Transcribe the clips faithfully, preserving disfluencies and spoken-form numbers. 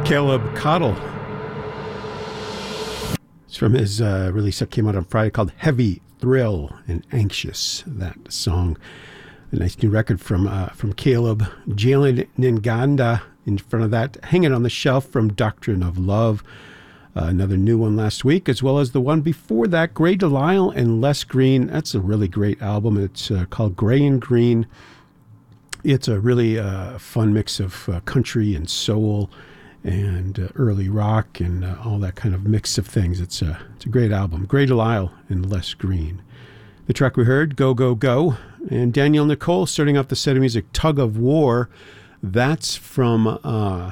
Caleb Cottle. It's from his uh, release that came out on Friday called Heavy, Thrill, and Anxious. That song. A nice new record from uh, from Caleb. Jalen Nganda in front of that. Hanging on the Shelf from Doctrine of Love. Uh, another new one last week, as well as the one before that, Gray Delisle and Les Green. That's a really great album. It's uh, called Gray and Green. It's a really uh, fun mix of uh, country and soul and uh, early rock and uh, all that kind of mix of things. It's a, it's a great album. Gray Delisle and Les Green. The track we heard, Go, Go, Go. And Danielle Nicole starting off the set of music, Tug of War. That's from, uh,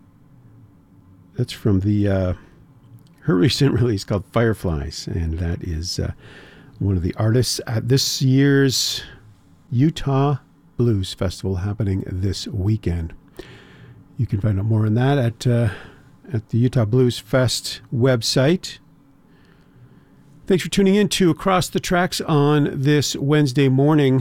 that's from the, uh, her recent release called Fireflies. And that is uh, one of the artists at this year's Utah Blues Festival happening this weekend. You can find out more on that at uh, at the Utah Blues Fest website. Thanks for tuning in to Across the Tracks on this Wednesday morning.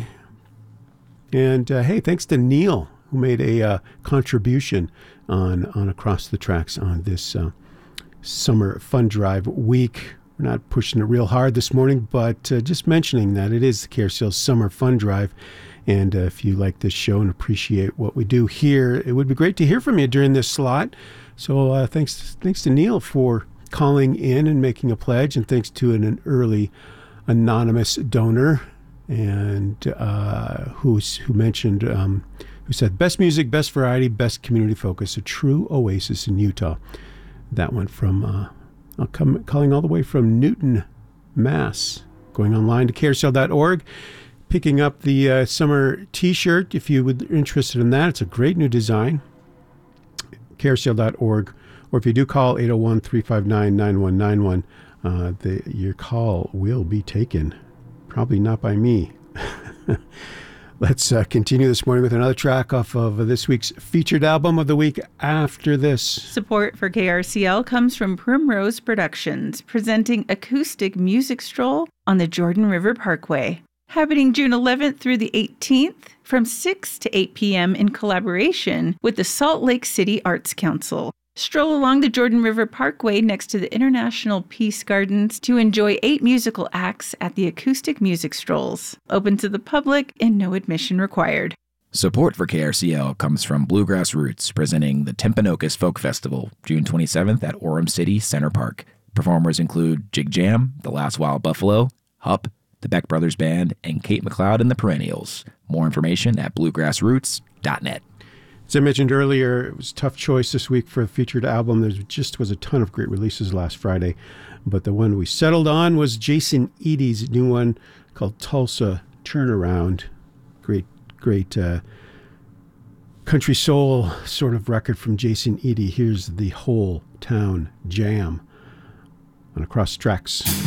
And uh, hey, thanks to Neil, who made a uh, contribution on, on Across the Tracks on this uh, summer fun drive week. We're not pushing it real hard this morning, but uh, just mentioning that it is the K R C L Summer Fun Drive. And uh, if you like this show and appreciate what we do here, it would be great to hear from you during this slot. So uh, thanks thanks to Neil for calling in and making a pledge, and thanks to an, an early anonymous donor and uh, who's, who mentioned, um, who said, best music, best variety, best community focus, a true oasis in Utah. That one from, uh, I'll come calling all the way from Newton, Mass. Going online to K R C L dot org. Picking up the uh, summer t-shirt if you would interested in that. It's a great new design. K R C L dot org. Or if you do call eight oh one, three five nine, nine one nine one, uh, the, your call will be taken. Probably not by me. Let's uh, continue this morning with another track off of this week's featured album of the week after this. Support for K R C L comes from Primrose Productions, presenting Acoustic Music Stroll on the Jordan River Parkway. Happening June eleventh through the eighteenth from six to eight p.m. in collaboration with the Salt Lake City Arts Council. Stroll along the Jordan River Parkway next to the International Peace Gardens to enjoy eight musical acts at the Acoustic Music Strolls. Open to the public and no admission required. Support for K R C L comes from Bluegrass Roots, presenting the Timpanogos Folk Festival, June twenty-seventh at Orem City Center Park. Performers include Jig Jam, The Last Wild Buffalo, Hup, the Beck Brothers Band, and Kate McLeod and the Perennials. More information at bluegrass roots dot net. As I mentioned earlier, it was a tough choice this week for a featured album. There just was a ton of great releases last Friday, but the one we settled on was Jason Eady's new one called Tulsa Turnaround. Great, great uh, country soul sort of record from Jason Eady. Here's the Whole Town Jam on Across Tracks.